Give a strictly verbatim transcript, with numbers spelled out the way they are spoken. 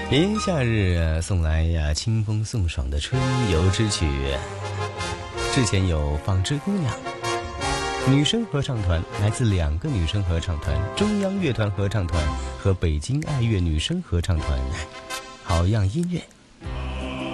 炎炎夏日送来呀清风送爽的春游之曲。之前有纺织姑娘女生合唱团，来自两个女生合唱团，中央乐团合唱团和北京爱乐女生合唱团。好样音乐